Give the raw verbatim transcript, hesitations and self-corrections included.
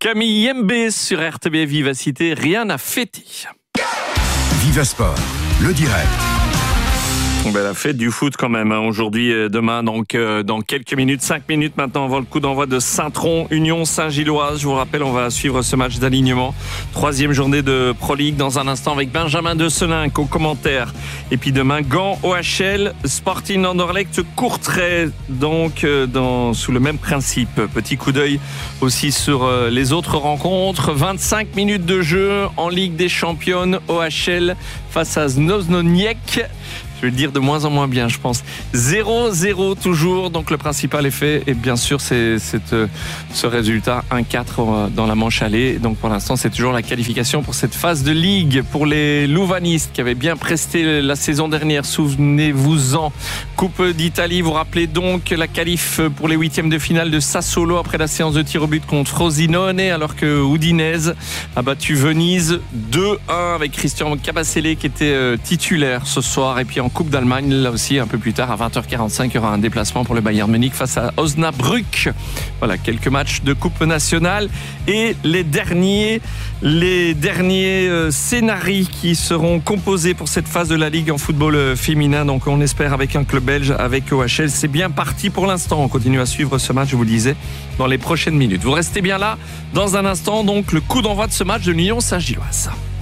Camille Yembe sur R T B Vivacité, rien à fêter. Viva Sport, le direct. Ben, la fête du foot quand même, hein. Aujourd'hui et demain, donc euh, dans quelques minutes, cinq minutes maintenant, avant le coup d'envoi de Saint-Tron, Union Saint-Gilloise. Je vous rappelle, on va suivre ce match d'alignement. Troisième journée de Pro League dans un instant avec Benjamin De Selinck au commentaire. Et puis demain, Gand, O H L, Sporting Anderlecht, Courtrai, donc euh, dans, sous le même principe. Petit coup d'œil aussi sur euh, les autres rencontres. vingt-cinq minutes de jeu en Ligue des Championnes, O H L face à Znojniec. Je vais le dire de moins en moins bien, je pense. zéro zéro toujours, donc le principal est fait. Et bien sûr, c'est, c'est euh, ce résultat un quatre dans la manche allée. Donc pour l'instant, c'est toujours la qualification pour cette phase de Ligue. Pour les Louvanistes qui avaient bien presté la saison dernière, souvenez-vous-en. Coupe d'Italie, vous rappelez donc la qualif pour les huitièmes de finale de Sassuolo après la séance de tir au but contre Frosinone, alors que Udinese a battu Venise deux un avec Christian Kabasele qui était euh, titulaire ce soir. Et puis en Coupe d'Allemagne, là aussi un peu plus tard à vingt heures quarante-cinq, il y aura un déplacement pour le Bayern Munich face à Osnabrück. Voilà, quelques matchs de Coupe nationale et les derniers les derniers euh, scénarios qui seront composés pour cette phase de la Ligue en football euh, féminin. Donc on espère avec un club belge, avec O H L. C'est bien parti pour l'instant. On continue à suivre ce match, je vous le disais, dans les prochaines minutes. Vous restez bien là. Dans un instant, donc le coup d'envoi de ce match de l'Union Saint-Gilloise.